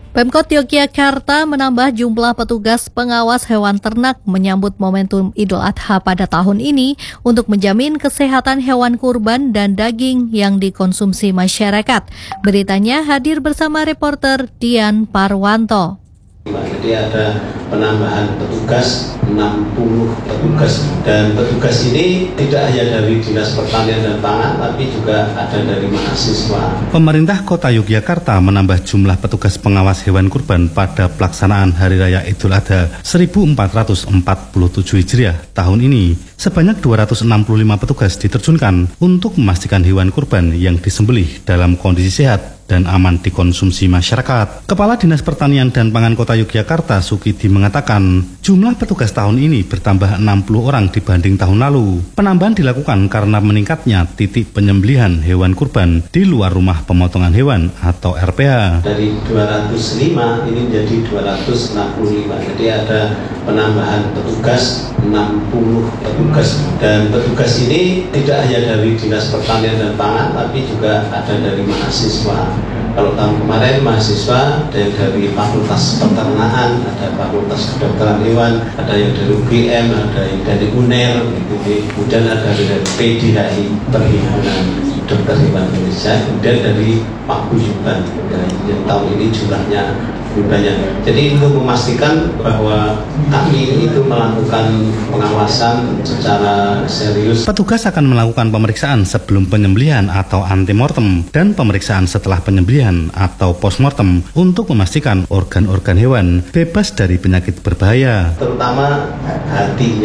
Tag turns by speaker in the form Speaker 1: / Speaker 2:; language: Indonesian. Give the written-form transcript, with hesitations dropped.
Speaker 1: Pemkot Yogyakarta menambah jumlah petugas pengawas hewan ternak menyambut momentum Idul Adha pada tahun ini untuk menjamin kesehatan hewan kurban dan daging yang dikonsumsi masyarakat. Beritanya hadir bersama reporter Dian Parwanto.
Speaker 2: Jadi ada penambahan petugas, 60 petugas, dan petugas ini tidak hanya dari Dinas Pertanian dan Pangan, tapi juga ada dari mahasiswa.
Speaker 3: Pemerintah Kota Yogyakarta menambah jumlah petugas pengawas hewan kurban pada pelaksanaan Hari Raya Idul Adha 1447 Hijriah tahun ini. Sebanyak 265 petugas diterjunkan untuk memastikan hewan kurban yang disembelih dalam kondisi sehat dan aman dikonsumsi masyarakat. Kepala Dinas Pertanian dan Pangan Kota Yogyakarta, Sukidi, mengatakan jumlah petugas tahun ini bertambah 60 orang dibanding tahun lalu. Penambahan dilakukan karena meningkatnya titik penyembelihan hewan kurban di luar rumah pemotongan hewan atau RPH.
Speaker 2: Dari 205 ini menjadi 265, jadi ada penambahan petugas, 60 petugas, dan petugas ini tidak hanya dari Dinas Pertanian dan Pangan, tapi juga ada dari mahasiswa. Kalau tahun kemarin mahasiswa dari Fakultas Peternakan, ada Fakultas Kedokteran Hewan, ada yang dari UGM, ada yang dari UNER, kemudian ada dari PDHI, Perhimpunan Dokter Hewan Indonesia, kemudian dari Paguyuban, yang tahun ini jumlahnya lebih banyak. Jadi untuk memastikan bahwa kami itu melakukan pengawasan secara serius.
Speaker 3: Petugas akan melakukan pemeriksaan sebelum penyembelihan atau antemortem dan pemeriksaan setelah penyembelihan atau postmortem untuk memastikan organ-organ hewan bebas dari penyakit berbahaya.
Speaker 2: Terutama hatinya.